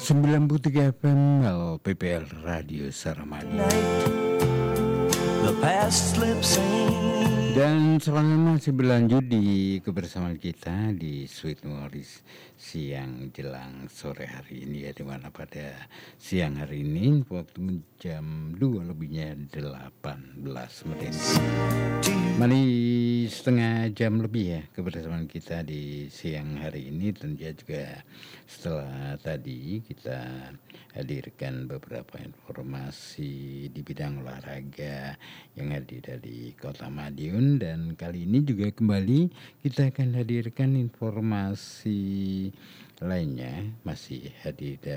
93 FM LPPL Radio Saramadi. Dan selanjutnya masih berlanjut di kebersamaan kita di Sweet Memories siang jelang sore hari ini ya, dimana pada siang hari ini waktu jam 2 lebihnya 18 menit. Mari setengah jam lebih ya kebersamaan kita di siang hari ini. Tentunya juga setelah tadi kita hadirkan beberapa informasi di bidang olahraga yang hadir dari Kota Madiun, dan kali ini juga kembali kita akan hadirkan informasi lainnya masih hadir dari